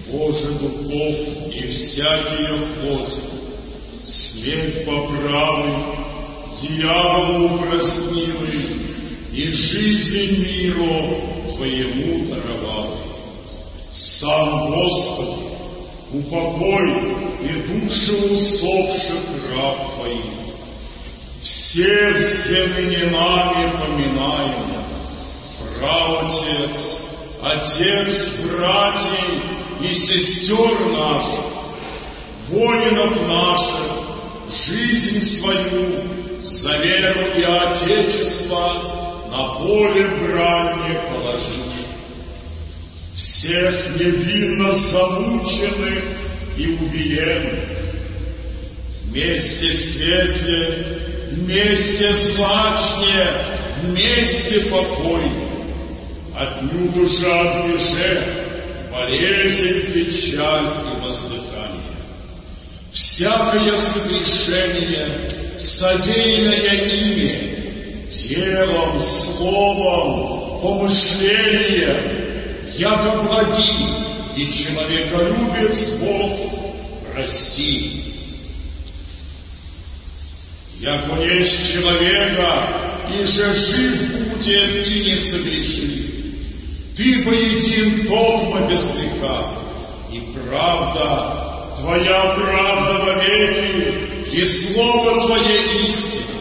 Боже духов и всякие плоти, свет поправый, дьяволу упразднилый, и жизнь миру Твоему даровал. Сам Господи, упокой и души усопших раб Твоих. Всех с ныне нами поминаем, праотец, отец, братьев и сестер наших, воинов наших, жизнь свою за веру и Отечество на поле брани положивших. Всех невинно замученных и убиенных, вместе светле, вместе злачнее, вместе покойнее, отнюдь же отбеже болезнь, печаль и воздыхание. Всякое согрешение, содеянное ими, телом, словом, помышлением, яко благий и человеколюбец Бог, прости. Яко есть человека, и же жив будет и не согрешит. Ты поедин токмо без греха, и правда, Твоя правда вовеки, и слово Твое истина.